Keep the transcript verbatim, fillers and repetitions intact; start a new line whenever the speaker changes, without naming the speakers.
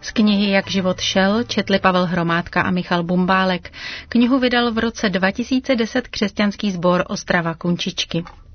Z knihy Jak život šel četli Pavel Hromádka a Michal Bumbálek. Knihu vydal v roce dva tisíce deset křesťanský sbor Ostrava Kunčičky.